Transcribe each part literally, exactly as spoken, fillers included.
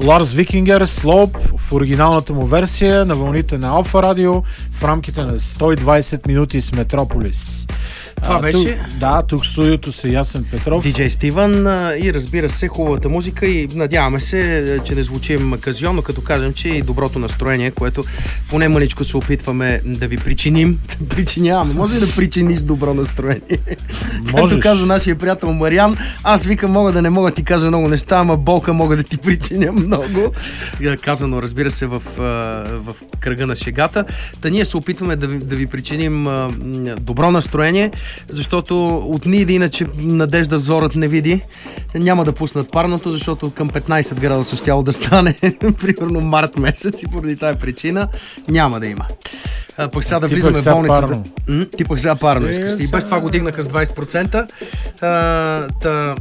Ларс Викингер, Слоуп в оригиналната му версия на вълните на Алфа Радио в рамките на сто и двайсет минути с Метрополис. Това а, беше? Тук, да, тук в студиото са Ясен Петров. Диджей Стивън и разбира се хубавата музика и надяваме се, че не звучим казионно, като кажем, че и доброто настроение, което поне мъничко се опитваме да ви причиним. Да причиняваме. Може да причиниш добро настроение. Както каза нашия приятел Мариан, аз викам, мога да не мога да ти кажа много неща, ама болка мога да ти причиня много. Казано, разбира се, в, в кръга на шегата. Та ние се опитваме да ви, да ви причиним добро настроение, защото от ни или иначе Надежда взорът не види. Няма да пуснат парното, защото към петнайсет градуса щяло да стане примерно март месец и поради тази причина няма да има. А, пък сега да влизаме в болницата. М? Ти пък сега парно искаш. И без това го дигнаха с двайсет процента. А, та...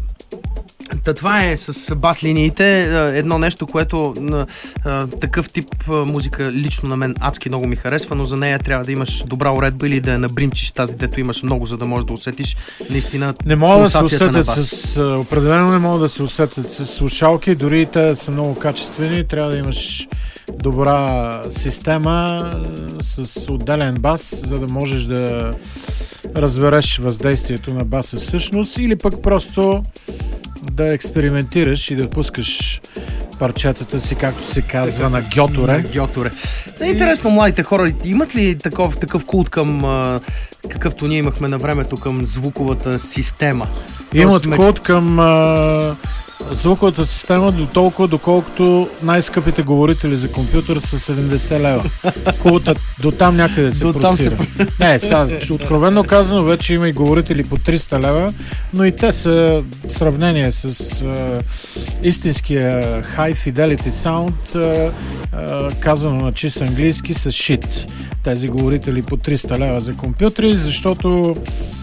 Та това е с бас линиите. Едно нещо, което а, такъв тип музика лично на мен адски много ми харесва, но за нея трябва да имаш добра уредба или да я набримчиш тази, дето имаш много, за да можеш да усетиш наистина не мога да се усетят с, определено не могат да се усетят с слушалки, дори и те са много качествени. Трябва да имаш добра система с отделен бас, за да можеш да разбереш въздействието на баса всъщност, или пък просто да експериментираш и да пускаш парчетата си, както се казва, на гьоторе. На гьоторе. Да, интересно, младите хора, имат ли такъв, такъв култ към, а, какъвто ние имахме на времето, към звуковата система? Имат Тоест, култ към а, звуковата система до толкова, доколкото най-скъпите говорители за компютър са седемдесет лева. Култът до там някъде се простира. Се... Не, сега, откровенно казано, вече има и говорители по триста лева, но и те са в сравнение с а, истинския High Fidelity Sound, а, а, казано на чист английски, са shit. Тези говорители по триста лева за компютри, защото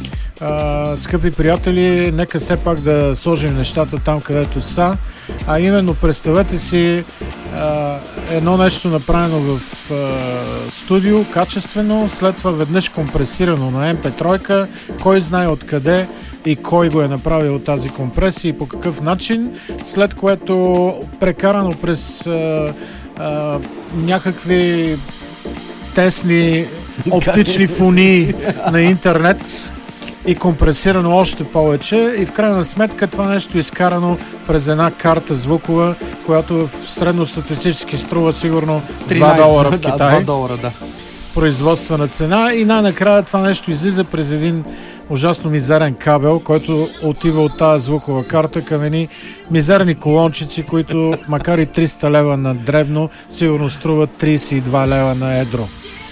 Uh, скъпи приятели, нека все пак да сложим нещата там, където са, а именно представете си uh, едно нещо направено в uh, студио, качествено, след това веднъж компресирано на ем пи три, кой знае откъде и кой го е направил тази компресия и по какъв начин, след което прекарано през uh, uh, някакви тесни оптични фони на интернет и компресирано още повече и в крайна сметка това нещо е изкарано през една карта звукова, която в средностатистически струва сигурно два долара в Китай. Да, два долара, да. Производствена цена и най-накрая това нещо излиза през един ужасно мизерен кабел, който отива от тази звукова карта към едни мизерни колончици, които макар и триста лева на дребно, сигурно струват трийсет и два лева на едро.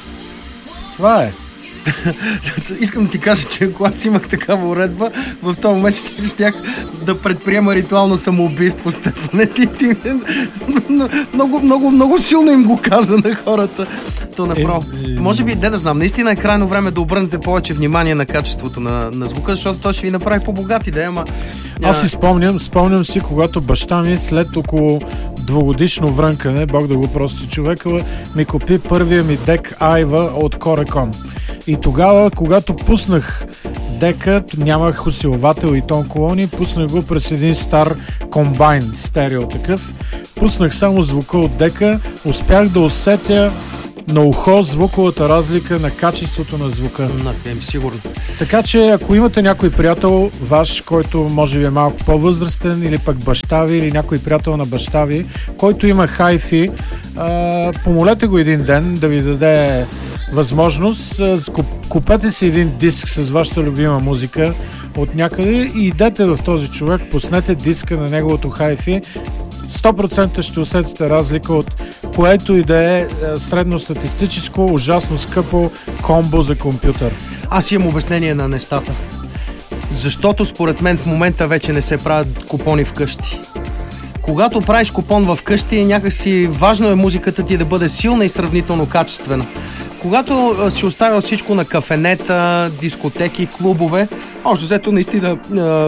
Това е. Искам да ти кажа, че ако аз имах такава уредба, в този момент ще щях да предприема ритуално самоубийство, Стефане. Ти, ти, много, много, много силно им го каза на хората. То направо. Е, е, Може би, де да знам, наистина е крайно време да обърнете повече внимание на качеството на, на звука, защото то ще ви направи по-богати, да, ама... Аз си спомням, спомням си, когато баща ми след около двугодишно врънкане, Бог да го прости човека, ми купи първия ми дек Айва от Корекон. И тогава, когато пуснах дека, нямах усилвател и тон колони, пуснах го през един стар комбайн, стерео такъв. Пуснах само звука от дека, успях да усетя на ухо звуковата разлика на качеството на звука. На, сигурно. Така че, ако имате някой приятел ваш, който може би е малко по-възрастен, или пък баща ви, или някой приятел на баща ви, който има хайфи, а, помолете го един ден да ви даде възможност. Купете си един диск с вашата любима музика от някъде и идете в този човек, пуснете диска на неговото хайфи. сто процента ще усетите разлика от което и да е средностатистическо, ужасно скъпо комбо за компютър. Аз имам обяснение на нещата. Защото според мен в момента вече не се правят купони вкъщи. Когато правиш купон вкъщи, някакси важно е музиката ти да бъде силна и сравнително качествена. Когато си оставил всичко на кафенета, дискотеки, клубове, още взето наистина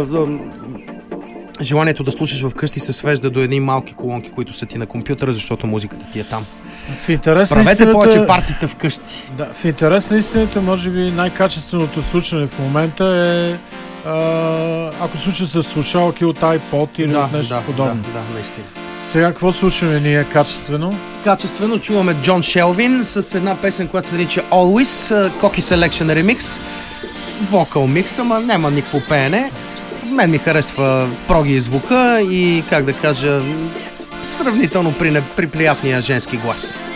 желанието да слушаш вкъщи се свежда до едни малки колонки, които са ти на компютъра, защото музиката ти е там. В интерес Правете истината, повече партита вкъщи. Да, в интерес на истината, може би най-качественото слушане в момента е а, ако слушаш с слушалки от iPod или да, от нещо да, подобно. Да, да, наистина. Сега какво слушаме ние качествено? Качествено чуваме Джон Шелвин с една песен, която се нарича Always, Cocky Selection Remix. Вокал микс, ама няма никакво пеене. Мен ми харесва проги звука и, как да кажа, сравнително при, при приятния женски глас.